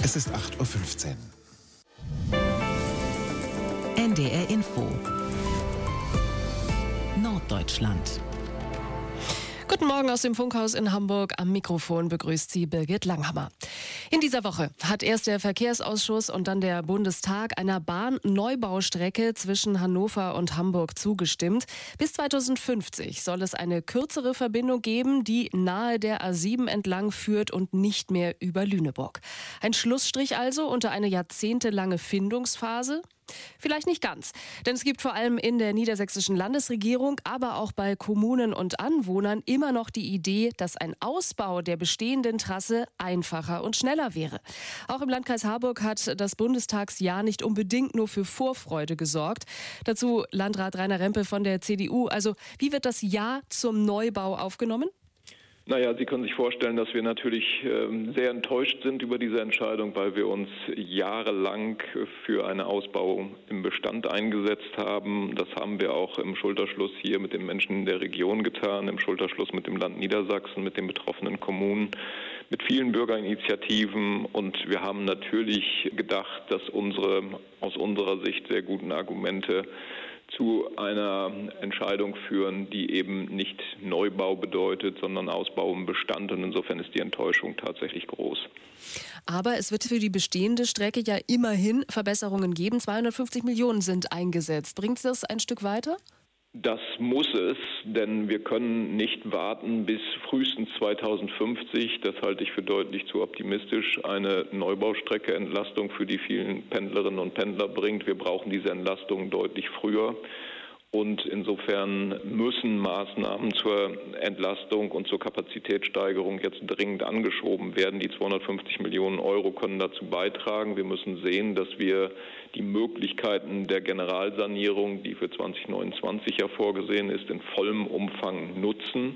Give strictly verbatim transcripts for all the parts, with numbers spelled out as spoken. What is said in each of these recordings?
Es ist acht Uhr fünfzehn. N D R Info Norddeutschland. Guten Morgen aus dem Funkhaus in Hamburg. Am Mikrofon begrüßt Sie Birgit Langhammer. In dieser Woche hat erst der Verkehrsausschuss und dann der Bundestag einer Bahnneubau-Strecke zwischen Hannover und Hamburg zugestimmt. Bis zweitausendfünfzig soll es eine kürzere Verbindung geben, die nahe der A sieben entlang führt und nicht mehr über Lüneburg. Ein Schlussstrich also unter eine jahrzehntelange Findungsphase? Vielleicht nicht ganz, denn es gibt vor allem in der niedersächsischen Landesregierung, aber auch bei Kommunen und Anwohnern immer noch die Idee, dass ein Ausbau der bestehenden Trasse einfacher und schneller wäre. Auch im Landkreis Harburg hat das Bundestagsjahr nicht unbedingt nur für Vorfreude gesorgt. Dazu Landrat Rainer Rempe von der C D U. Also, wie wird das Ja zum Neubau aufgenommen? Naja, Sie können sich vorstellen, dass wir natürlich äh, sehr enttäuscht sind über diese Entscheidung, weil wir uns jahrelang für einen Ausbau im Bestand eingesetzt haben. Das haben wir auch im Schulterschluss hier mit den Menschen in der Region getan, im Schulterschluss mit dem Land Niedersachsen, mit den betroffenen Kommunen, mit vielen Bürgerinitiativen. Und wir haben natürlich gedacht, dass unsere aus unserer Sicht sehr guten Argumente zu einer Entscheidung führen, die eben nicht Neubau bedeutet, sondern Ausbau im Bestand. Und insofern ist die Enttäuschung tatsächlich groß. Aber es wird für die bestehende Strecke ja immerhin Verbesserungen geben. zweihundertfünfzig Millionen sind eingesetzt. Bringt das ein Stück weiter? Das muss es, denn wir können nicht warten bis frühestens zweitausendfünfzig. Das halte ich für deutlich zu optimistisch. Eine Neubaustrecke Entlastung für die vielen Pendlerinnen und Pendler bringt. Wir brauchen diese Entlastung deutlich früher. Und insofern müssen Maßnahmen zur Entlastung und zur Kapazitätssteigerung jetzt dringend angeschoben werden. Die zweihundertfünfzig Millionen Euro können dazu beitragen. Wir müssen sehen, dass wir die Möglichkeiten der Generalsanierung, die für zwanzig neunundzwanzig ja vorgesehen ist, in vollem Umfang nutzen.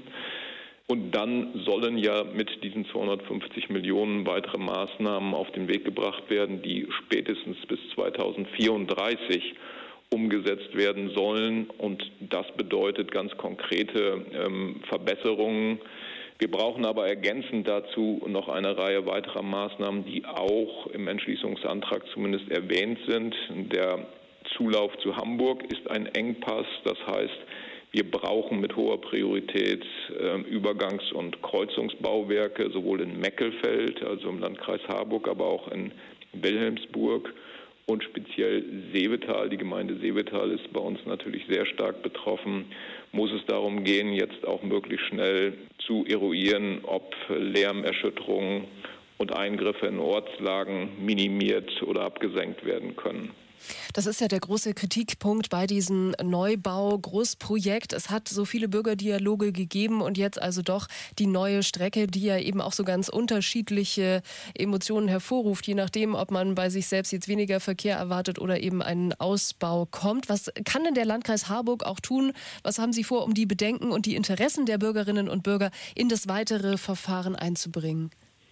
Und dann sollen ja mit diesen zweihundertfünfzig Millionen weitere Maßnahmen auf den Weg gebracht werden, die spätestens bis zweitausendvierunddreißig umgesetzt werden sollen. Und das bedeutet ganz konkrete ähm, Verbesserungen. Wir brauchen aber ergänzend dazu noch eine Reihe weiterer Maßnahmen, die auch im Entschließungsantrag zumindest erwähnt sind. Der Zulauf zu Hamburg ist ein Engpass. Das heißt, wir brauchen mit hoher Priorität äh, Übergangs- und Kreuzungsbauwerke, sowohl in Meckelfeld, also im Landkreis Harburg, aber auch in Wilhelmsburg. Und speziell Seevetal, die Gemeinde Seevetal ist bei uns natürlich sehr stark betroffen, muss es darum gehen, jetzt auch möglichst schnell zu eruieren, ob Lärmerschütterungen und Eingriffe in Ortslagen minimiert oder abgesenkt werden können. Das ist ja der große Kritikpunkt bei diesem Neubau-Großprojekt. Es hat so viele Bürgerdialoge gegeben und jetzt also doch die neue Strecke, die ja eben auch so ganz unterschiedliche Emotionen hervorruft, je nachdem, ob man bei sich selbst jetzt weniger Verkehr erwartet oder eben einen Ausbau kommt. Was kann denn der Landkreis Harburg auch tun? Was haben Sie vor, um die Bedenken und die Interessen der Bürgerinnen und Bürger in das weitere Verfahren einzubringen?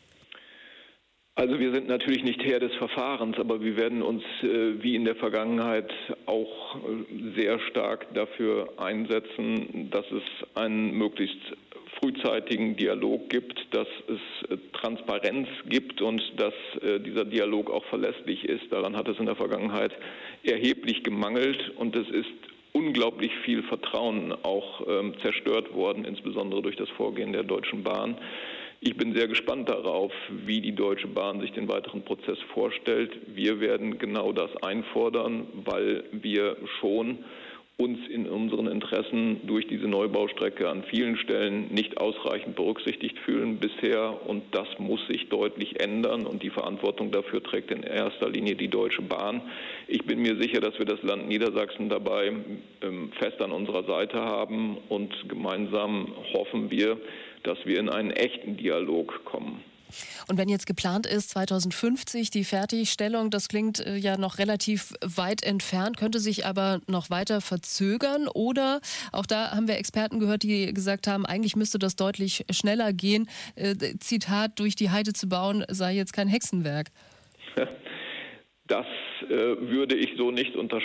Also wir sind natürlich nicht Herr des Verfahrens, aber wir werden uns äh, wie in der Vergangenheit auch äh, sehr stark dafür einsetzen, dass es einen möglichst frühzeitigen Dialog gibt, dass es äh, Transparenz gibt und dass äh, dieser Dialog auch verlässlich ist. Daran hat es in der Vergangenheit erheblich gemangelt und es ist unglaublich viel Vertrauen auch ähm, zerstört worden, insbesondere durch das Vorgehen der Deutschen Bahn. Ich bin sehr gespannt darauf, wie die Deutsche Bahn sich den weiteren Prozess vorstellt. Wir werden genau das einfordern, weil wir schon uns in unseren Interessen durch diese Neubaustrecke an vielen Stellen nicht ausreichend berücksichtigt fühlen bisher. Und das muss sich deutlich ändern. Und die Verantwortung dafür trägt in erster Linie die Deutsche Bahn. Ich bin mir sicher, dass wir das Land Niedersachsen dabei ähm, fest an unserer Seite haben. Und gemeinsam hoffen wir, dass wir in einen echten Dialog kommen. Und wenn jetzt geplant ist, zweitausendfünfzig die Fertigstellung, das klingt äh, ja noch relativ weit entfernt, könnte sich aber noch weiter verzögern. Oder, auch da haben wir Experten gehört, die gesagt haben, eigentlich müsste das deutlich schneller gehen. Äh, Zitat, durch die Heide zu bauen, sei jetzt kein Hexenwerk. Das äh, würde ich so nicht unterschreiben.